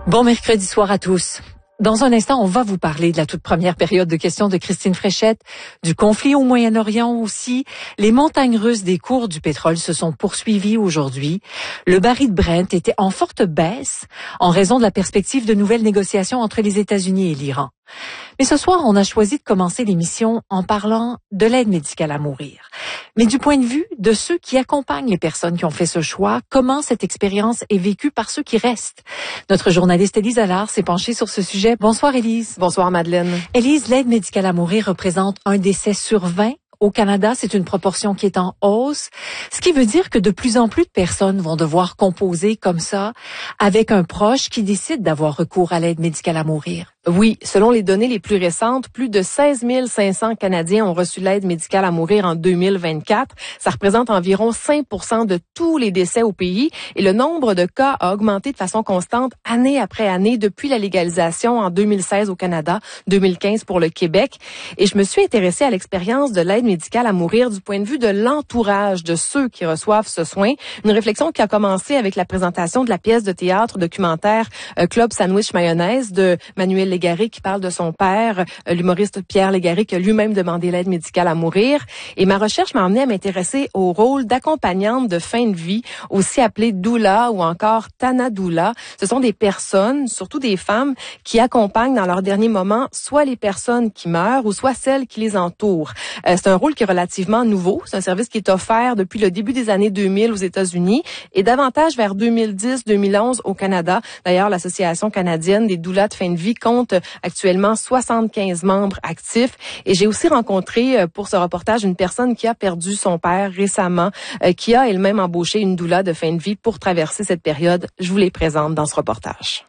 Bon mercredi soir à tous. Dans un instant, on va vous parler de la toute première période de questions de Christine Fréchette, du conflit au Moyen-Orient aussi. Les montagnes russes des cours du pétrole se sont poursuivies aujourd'hui. Le baril de Brent était en forte baisse en raison de la perspective de nouvelles négociations entre les États-Unis et l'Iran. Mais ce soir, on a choisi de commencer l'émission en parlant de l'aide médicale à mourir. Mais du point de vue de ceux qui accompagnent les personnes qui ont fait ce choix, comment cette expérience est vécue par ceux qui restent? Notre journaliste Élise Allard s'est penchée sur ce sujet. Bonsoir Élise. Bonsoir Madeleine. Élise, l'aide médicale à mourir représente un décès sur 20. Au Canada, c'est une proportion qui est en hausse, ce qui veut dire que de plus en plus de personnes vont devoir composer comme ça avec un proche qui décide d'avoir recours à l'aide médicale à mourir. Oui, selon les données les plus récentes, plus de 16 500 Canadiens ont reçu l'aide médicale à mourir en 2024. Ça représente environ 5% de tous les décès au pays et le nombre de cas a augmenté de façon constante année après année depuis la légalisation en 2016 au Canada, 2015 pour le Québec. Et je me suis intéressée à l'expérience de l'aide médicale à mourir du point de vue de l'entourage de ceux qui reçoivent ce soin. Une réflexion qui a commencé avec la présentation de la pièce de théâtre documentaire Club Sandwich Mayonnaise de Manuel Légaré qui parle de son père, l'humoriste Pierre Légaré qui a lui-même demandé l'aide médicale à mourir. Et ma recherche m'a amené à m'intéresser au rôle d'accompagnante de fin de vie, aussi appelée doula ou encore tanadoula. Ce sont des personnes, surtout des femmes, qui accompagnent dans leurs derniers moments soit les personnes qui meurent ou soit celles qui les entourent. C'est un rôle qui est relativement nouveau. C'est un service qui est offert depuis le début des années 2000 aux États-Unis et davantage vers 2010-2011 au Canada. D'ailleurs, l'Association canadienne des doulas de fin de vie compte actuellement 75 membres actifs. Et j'ai aussi rencontré pour ce reportage une personne qui a perdu son père récemment, qui a elle-même embauché une doula de fin de vie pour traverser cette période. Je vous les présente dans ce reportage.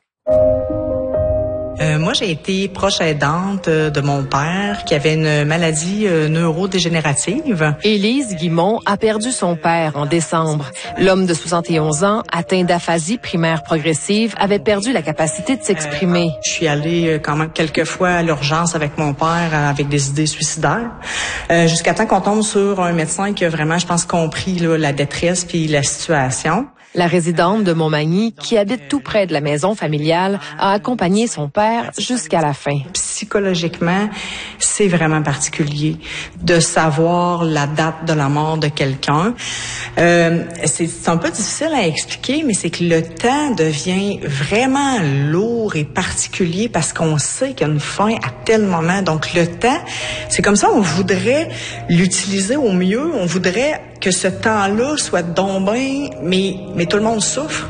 Moi, j'ai été proche aidante de mon père qui avait une maladie neurodégénérative. Élise Guimont a perdu son père en décembre. L'homme de 71 ans, atteint d'aphasie primaire progressive, avait perdu la capacité de s'exprimer. Je suis allée quand même quelques fois à l'urgence avec mon père avec des idées suicidaires. Jusqu'à temps qu'on tombe sur un médecin qui a vraiment, je pense, compris là, la détresse puis la situation. La résidente de Montmagny, qui habite tout près de la maison familiale, a accompagné son père jusqu'à la fin. Psychologiquement, c'est vraiment particulier de savoir la date de la mort de quelqu'un. C'est un peu difficile à expliquer, mais c'est que le temps devient vraiment lourd et particulier parce qu'on sait qu'il y a une fin à tel moment. Donc le temps, c'est comme ça, on voudrait l'utiliser au mieux, on voudrait que ce temps-là soit donc bien, mais tout le monde souffre.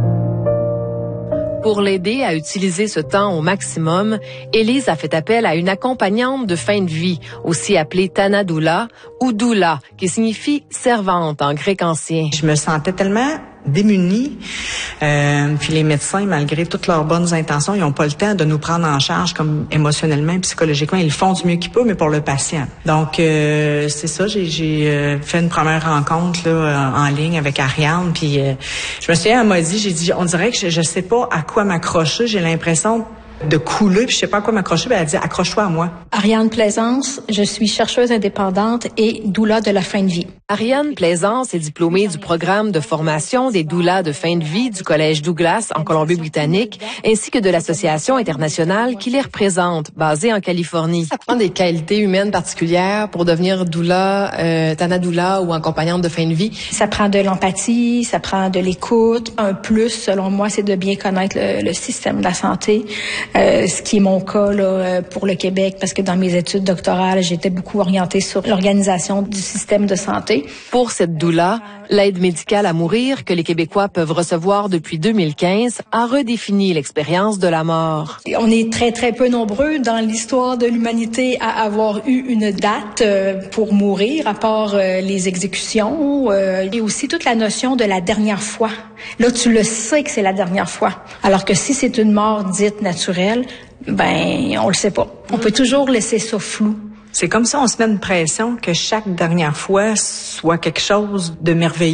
Pour l'aider à utiliser ce temps au maximum, Élise a fait appel à une accompagnante de fin de vie, aussi appelée tanadoula ou doula, qui signifie servante en grec ancien. Je me sentais tellement démunis. Puis les médecins, malgré toutes leurs bonnes intentions, ils n'ont pas le temps de nous prendre en charge comme émotionnellement et psychologiquement. Ils font du mieux qu'ils peuvent, mais pour le patient. Donc, c'est ça. J'ai fait une première rencontre là, en ligne avec Ariane. Puis je me souviens, elle m'a dit, j'ai dit, on dirait que je sais pas à quoi m'accrocher. J'ai l'impression de couler, puis je sais pas à quoi m'accrocher. Ben, elle dit, accroche-toi à moi. Ariane Plaisance, je suis chercheuse indépendante et doula de la fin de vie. Ariane Plaisance est diplômée du programme de formation des doulas de fin de vie du Collège Douglas en Colombie-Britannique, ainsi que de l'association internationale qui les représente, basée en Californie. Ça prend des qualités humaines particulières pour devenir doula, tanadoula ou accompagnante de fin de vie. Ça prend de l'empathie, ça prend de l'écoute. Un plus, selon moi, c'est de bien connaître le système de la santé. Ce qui est mon cas là, pour le Québec, parce que dans mes études doctorales, j'étais beaucoup orientée sur l'organisation du système de santé. Pour cette doula, l'aide médicale à mourir que les Québécois peuvent recevoir depuis 2015 a redéfini l'expérience de la mort. On est très, très peu nombreux dans l'histoire de l'humanité à avoir eu une date pour mourir, à part les exécutions et aussi toute la notion de la dernière fois. Là, tu le sais que c'est la dernière fois. Alors que si c'est une mort dite naturelle, ben, on le sait pas. On peut toujours laisser ça flou. C'est comme ça, on se met une pression que chaque dernière fois soit quelque chose de merveilleux.